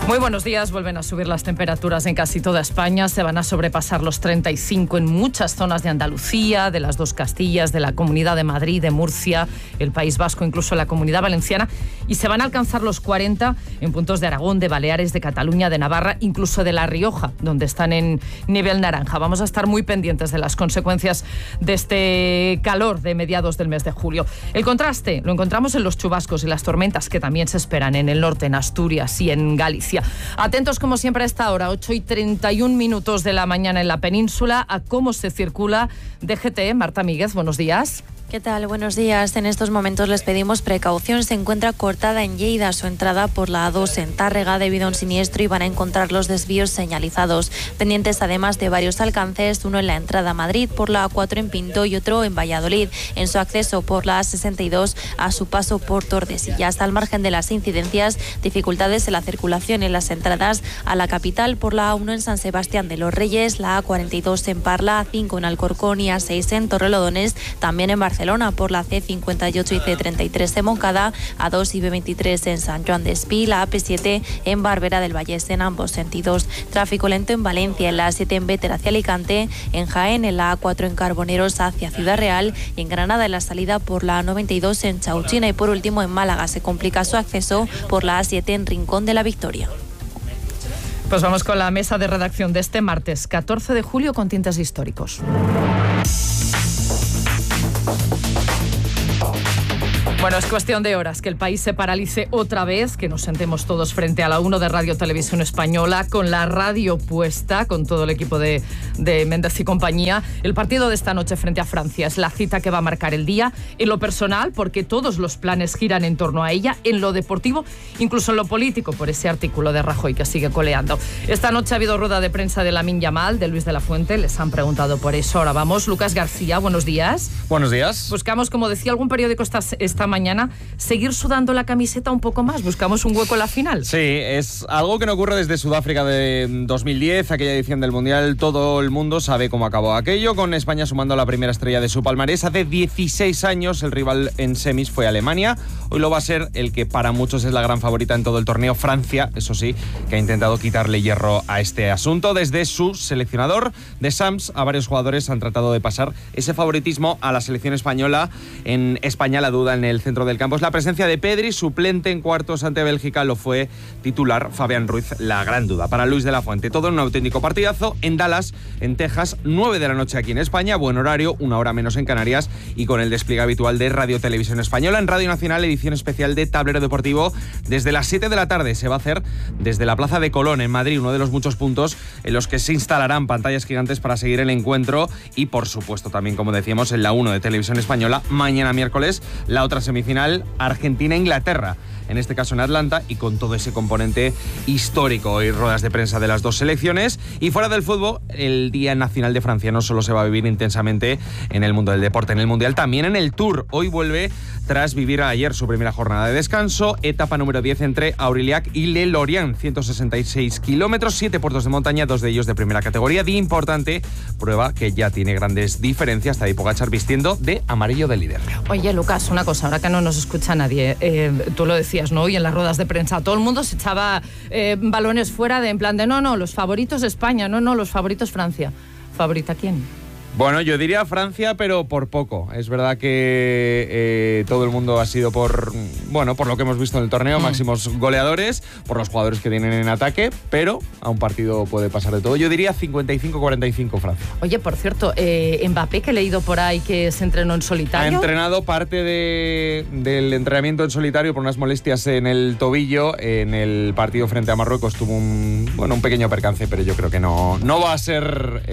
Muy buenos días. Vuelven a subir las temperaturas en casi toda España. Se van a sobrepasar los 35 en muchas zonas de Andalucía, de las dos Castillas, de la Comunidad de Madrid, de Murcia, el País Vasco, incluso la Comunidad Valenciana. Y se van a alcanzar los 40 en puntos de Aragón, de Baleares, de Cataluña, de Navarra, incluso de La Rioja, donde están en nivel naranja. Vamos a estar muy pendientes de las consecuencias de este calor de mediados del mes de julio. El contraste lo encontramos en los chubascos y las tormentas que también se esperan en el norte, en Asturias y en Galicia. Atentos como siempre a esta hora, 8:31 de la mañana en la península, a cómo se circula DGT. Marta Míguez, buenos días. ¿Qué tal? Buenos días. En estos momentos les pedimos precaución. Se encuentra cortada en Lleida su entrada por la A2 en Tárrega debido a un siniestro y van a encontrar los desvíos señalizados. Pendientes además de varios alcances, uno en la entrada a Madrid por la A4 en Pinto y otro en Valladolid, en su acceso por la A62 a su paso por Tordesillas. Al margen de las incidencias, dificultades en la circulación en las entradas a la capital por la A1 en San Sebastián de los Reyes, la A42 en Parla, A5 en Alcorcón y A6 en Torrelodones, también en Barcelona por la C58 y C33 en Moncada, A2 y B23 en San Joan de Espí, la AP7 en Barberá del Vallés en ambos sentidos. Tráfico lento en Valencia, en la A7 en Béter hacia Alicante, en Jaén, en la A4 en Carboneros hacia Ciudad Real y en Granada en la salida por la A92 en Chauchina y por último en Málaga se complica su acceso por la A7 en Rincón de la Victoria. Pues vamos con la mesa de redacción de este martes 14 de julio con tintes históricos. Bueno, es cuestión de horas que el país se paralice otra vez, que nos sentemos todos frente a la 1 de Radio Televisión Española, con la radio puesta, con todo el equipo de Méndez y compañía. El partido de esta noche frente a Francia es la cita que va a marcar el día, en lo personal, porque todos los planes giran en torno a ella, en lo deportivo, incluso en lo político, por ese artículo de Rajoy que sigue coleando. Esta noche ha habido rueda de prensa de Lamine Yamal, de Luis de la Fuente, les han preguntado por eso. Ahora vamos, Lucas García, buenos días. Buenos días. Buscamos, como decía algún periódico esta mañana, seguir sudando la camiseta un poco más. Buscamos un hueco en la final. Sí, es algo que no ocurre desde Sudáfrica de 2010, aquella edición del Mundial. Todo el mundo sabe cómo acabó aquello, con España sumando la primera estrella de su palmarés. Hace 16 años el rival en semis fue Alemania. Hoy lo va a ser el que para muchos es la gran favorita en todo el torneo, Francia, eso sí, que ha intentado quitarle hierro a este asunto. Desde su seleccionador de Sams a varios jugadores han tratado de pasar ese favoritismo a la selección española. En España la duda en el centro del campo es la presencia de Pedri, suplente en cuartos ante Bélgica, lo fue titular Fabián Ruiz, la gran duda para Luis de la Fuente. Todo en un auténtico partidazo en Dallas, en Texas, 9 de la noche aquí en España, buen horario, una hora menos en Canarias y con el despliegue habitual de Radio Televisión Española. En Radio Nacional, edición especial de Tablero Deportivo desde las 7 de la tarde. Se va a hacer desde la Plaza de Colón en Madrid, uno de los muchos puntos en los que se instalarán pantallas gigantes para seguir el encuentro y por supuesto también, como decíamos, en la 1 de Televisión Española, mañana miércoles, la otra semifinal Argentina-Inglaterra, en este caso en Atlanta, y con todo ese componente histórico y ruedas de prensa de las dos selecciones. Y fuera del fútbol, el Día Nacional de Francia no solo se va a vivir intensamente en el mundo del deporte, en el Mundial, también en el Tour. Hoy vuelve tras vivir ayer su primera jornada de descanso, etapa número 10 entre Aurillac y Le Lorient, 166 kilómetros, 7 puertos de montaña, 2 de ellos de primera categoría. Día importante, prueba que ya tiene grandes diferencias. Tadej Pogačar vistiendo de amarillo de líder. Oye, Lucas, una cosa, ahora que no nos escucha nadie, tú lo decías, ¿no? Y en las ruedas de prensa todo el mundo se echaba balones fuera de en plan de no, los favoritos España, no, los favoritos Francia. ¿Favorita quién? Bueno, yo diría Francia, pero por poco. Es verdad que todo el mundo ha sido por lo que hemos visto en el torneo, máximos goleadores, por los jugadores que tienen en ataque, pero a un partido puede pasar de todo. Yo diría 55-45 Francia. Oye, por cierto, Mbappé, que he leído por ahí que se entrenó en solitario. Ha entrenado parte del entrenamiento en solitario por unas molestias en el tobillo. En el partido frente a Marruecos tuvo un pequeño percance, pero yo creo que no va a ser...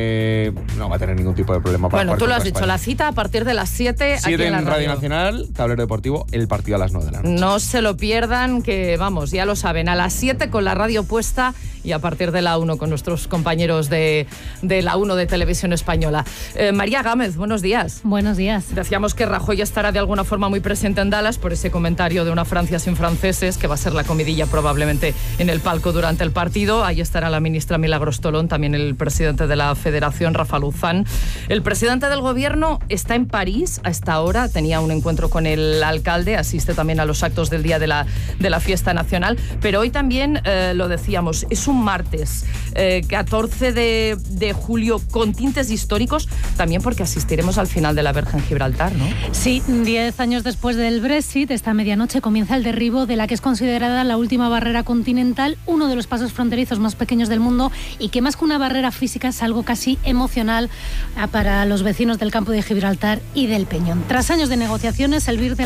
no va a tener ningún tipo de problema para Bueno, jugar tú lo has contra dicho, España. la cita a partir de las 7 aquí en la Radio Nacional, Tablero Deportivo, el partido a las 9 de la noche. No se lo pierdan, que vamos, ya lo saben, a las 7 con la radio puesta y a partir de la 1 con nuestros compañeros de la 1 de Televisión Española. María Gámez, buenos días. Buenos días. Decíamos que Rajoy estará de alguna forma muy presente en Dallas por ese comentario de una Francia sin franceses, que va a ser la comidilla probablemente en el palco durante el partido. Ahí estará la ministra Milagros Tolón, también el presidente de la Federación, Rafa Luzán, Juan. El presidente del gobierno está en París a esta hora, tenía un encuentro con el alcalde, asiste también a los actos del día de la fiesta nacional, pero hoy también, lo decíamos, es un martes, 14 de julio, con tintes históricos, también porque asistiremos al final de la verja en Gibraltar, ¿no? Sí, 10 años después del Brexit, esta medianoche comienza el derribo de la que es considerada la última barrera continental, uno de los pasos fronterizos más pequeños del mundo y que más que una barrera física es algo casi emocional para los vecinos del campo de Gibraltar y del Peñón. Tras años de negociaciones,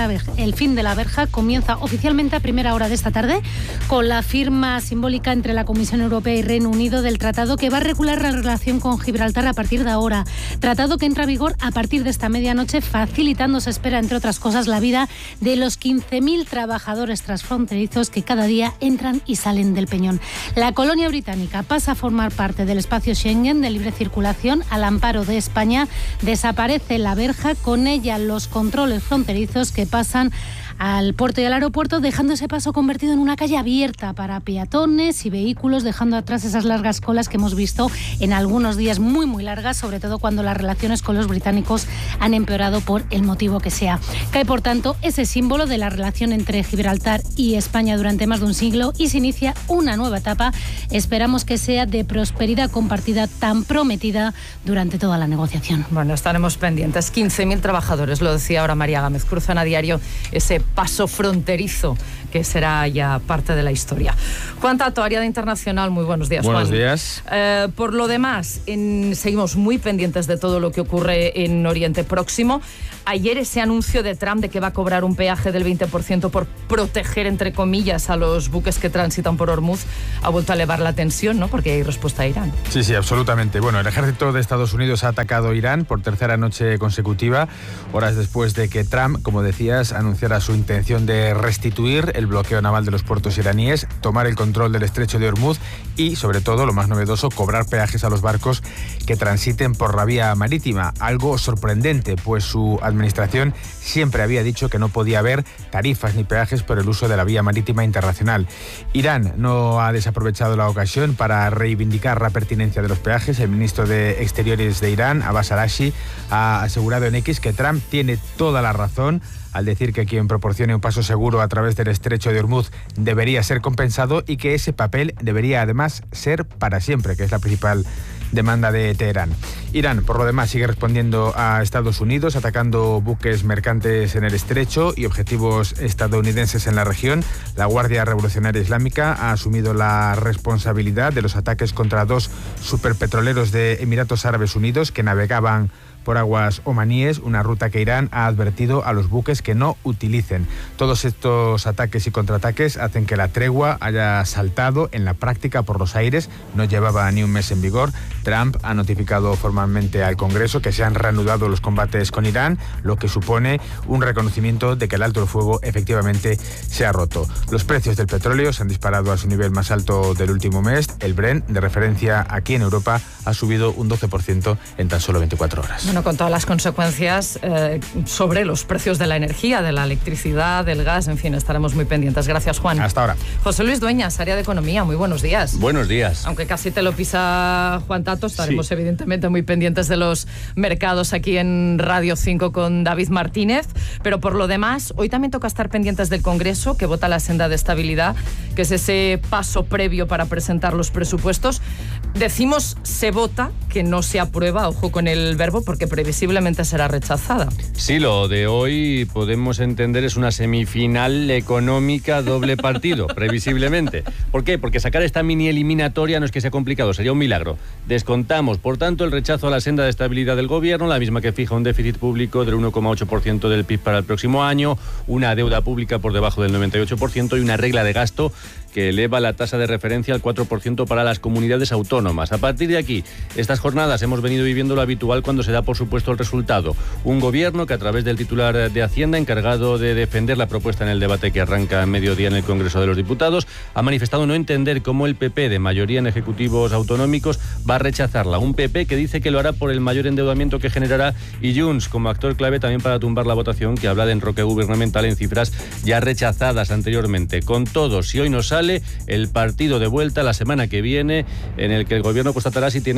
el fin de la verja comienza oficialmente a primera hora de esta tarde con la firma simbólica entre la Comisión Europea y Reino Unido del tratado que va a regular la relación con Gibraltar a partir de ahora. Tratado que entra a vigor a partir de esta medianoche, facilitando, se espera, entre otras cosas, la vida de los 15.000 trabajadores transfronterizos que cada día entran y salen del Peñón. La colonia británica pasa a formar parte del espacio Schengen de libre circulación al amparo de España. Desaparece la verja, con ella los controles fronterizos que pasan al puerto y al aeropuerto, dejando ese paso convertido en una calle abierta para peatones y vehículos, dejando atrás esas largas colas que hemos visto en algunos días muy, muy largas, sobre todo cuando las relaciones con los británicos han empeorado por el motivo que sea. Cae, por tanto, ese símbolo de la relación entre Gibraltar y España durante más de un siglo y se inicia una nueva etapa. Esperamos que sea de prosperidad compartida tan prometida durante toda la negociación. Bueno, estaremos pendientes. 15.000 trabajadores, lo decía ahora María Gámez, cruzan a diario ese paso fronterizo que será ya parte de la historia. Juan Tato, Área de Internacional, muy buenos días, Juan. Buenos días. Por lo demás, seguimos muy pendientes de todo lo que ocurre en Oriente Próximo. Ayer ese anuncio de Trump de que va a cobrar un peaje del 20% por proteger, entre comillas, a los buques que transitan por Hormuz ha vuelto a elevar la tensión, ¿no? Porque hay respuesta a Irán. Sí, absolutamente. Bueno, el ejército de Estados Unidos ha atacado Irán por tercera noche consecutiva, horas después de que Trump, como decías, anunciara su intención de restituir el bloqueo naval de los puertos iraníes, tomar el control del estrecho de Hormuz y, sobre todo, lo más novedoso, cobrar peajes a los barcos que transiten por la vía marítima. Algo sorprendente, pues su administración siempre había dicho que no podía haber tarifas ni peajes por el uso de la vía marítima internacional. Irán no ha desaprovechado la ocasión para reivindicar la pertinencia de los peajes. El ministro de Exteriores de Irán, Abbas Araghchi, ha asegurado en X que Trump tiene toda la razón al decir que quien proporcione un paso seguro a través del estrecho de Hormuz debería ser compensado y que ese papel debería además ser para siempre, que es la principal demanda de Teherán. Irán, por lo demás, sigue respondiendo a Estados Unidos, atacando buques mercantes en el estrecho y objetivos estadounidenses en la región. La Guardia Revolucionaria Islámica ha asumido la responsabilidad de los ataques contra 2 superpetroleros de Emiratos Árabes Unidos que navegaban por aguas omaníes, una ruta que Irán ha advertido a los buques que no utilicen. Todos estos ataques y contraataques hacen que la tregua haya saltado en la práctica por los aires, no llevaba ni un mes en vigor. Trump ha notificado formalmente al Congreso que se han reanudado los combates con Irán, lo que supone un reconocimiento de que el alto el fuego efectivamente se ha roto. Los precios del petróleo se han disparado a su nivel más alto del último mes. El Brent, de referencia aquí en Europa, ha subido un 12% en tan solo 24 horas. Bueno, con todas las consecuencias sobre los precios de la energía, de la electricidad, del gas, en fin, estaremos muy pendientes. Gracias, Juan. Hasta ahora. José Luis Dueñas, Área de Economía, muy buenos días. Buenos días. Aunque casi te lo pisa Juan Tato, estaremos evidentemente muy pendientes de los mercados aquí en Radio 5 con David Martínez, pero por lo demás, hoy también toca estar pendientes del Congreso, que vota la senda de estabilidad, que es ese paso previo para presentar los presupuestos. Decimos se vota, que no se aprueba, ojo con el verbo, porque previsiblemente será rechazada. Sí, lo de hoy podemos entender es una semifinal económica doble partido, previsiblemente. ¿Por qué? Porque sacar esta mini eliminatoria no es que sea complicado, sería un milagro. Descontamos, por tanto, el rechazo a la senda de estabilidad del gobierno, la misma que fija un déficit público del 1,8% del PIB para el próximo año, una deuda pública por debajo del 98% y una regla de gasto que eleva la tasa de referencia al 4% para las comunidades autónomas. A partir de aquí, estas jornadas hemos venido viviendo lo habitual cuando se da por supuesto el resultado. Un gobierno que a través del titular de Hacienda, encargado de defender la propuesta en el debate que arranca a mediodía en el Congreso de los Diputados, ha manifestado no entender cómo el PP, de mayoría en ejecutivos autonómicos, va a rechazarla. Un PP que dice que lo hará por el mayor endeudamiento que generará y Junts como actor clave también para tumbar la votación que habla de enroque gubernamental en cifras ya rechazadas anteriormente. Con todo, si hoy no sale, el partido de vuelta la semana que viene, en el que el gobierno constatará si tiene o no tiene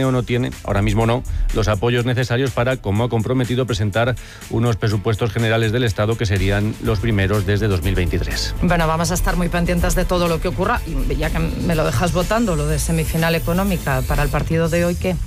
tiene, ahora mismo no, los apoyos necesarios para, como ha comprometido, presentar unos presupuestos generales del Estado que serían los primeros desde 2023. Bueno, vamos a estar muy pendientes de todo lo que ocurra. Y ya que me lo dejas votando, lo de semifinal económica para el partido de hoy, ¿qué?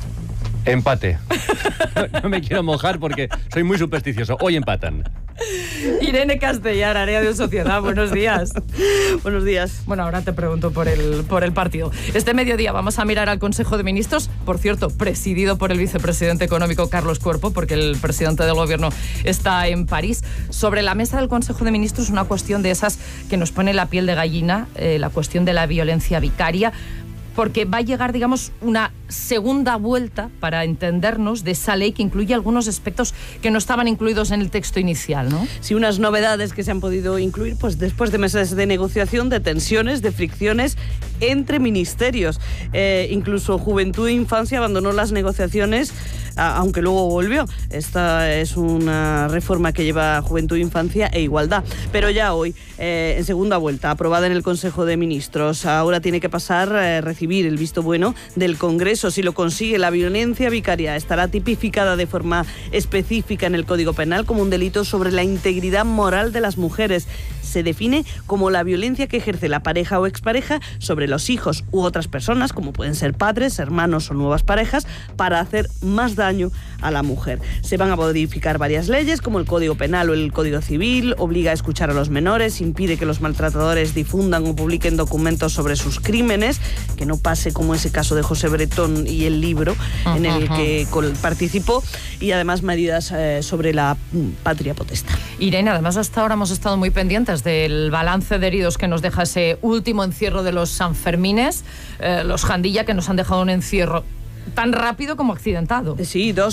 Empate. No me quiero mojar porque soy muy supersticioso. Hoy empatan. Irene Castellar, Área de Sociedad, buenos días. Buenos días. Bueno, ahora te pregunto por el partido. Este mediodía vamos a mirar al Consejo de Ministros, por cierto, presidido por el vicepresidente económico Carlos Cuerpo, porque el presidente del gobierno está en París. Sobre la mesa del Consejo de Ministros, una cuestión de esas que nos pone la piel de gallina, la cuestión de la violencia vicaria, porque va a llegar, digamos, una segunda vuelta, para entendernos, de esa ley que incluye algunos aspectos que no estaban incluidos en el texto inicial, ¿no? Sí, unas novedades que se han podido incluir pues después de meses de negociación, de tensiones, de fricciones entre ministerios. Incluso Juventud e Infancia abandonó las negociaciones, aunque luego volvió. Esta es una reforma que lleva Juventud, Infancia e Igualdad. Pero ya hoy, en segunda vuelta, aprobada en el Consejo de Ministros, ahora tiene que pasar, recibir el visto bueno del Congreso. Si lo consigue, la violencia vicaria estará tipificada de forma específica en el Código Penal como un delito sobre la integridad moral de las mujeres. Se define como la violencia que ejerce la pareja o expareja sobre los hijos u otras personas, como pueden ser padres, hermanos o nuevas parejas, para hacer más daño a la mujer. Se van a modificar varias leyes, como el Código Penal o el Código Civil, obliga a escuchar a los menores, impide que los maltratadores difundan o publiquen documentos sobre sus crímenes, que no pase como ese caso de José Bretón y el libro en el que participó, y además medidas sobre la patria potestad. Irene, además hasta ahora hemos estado muy pendientes del balance de heridos que nos deja ese último encierro de los Sanfermines, los Jandilla, que nos han dejado un encierro tan rápido como accidentado. Sí, 2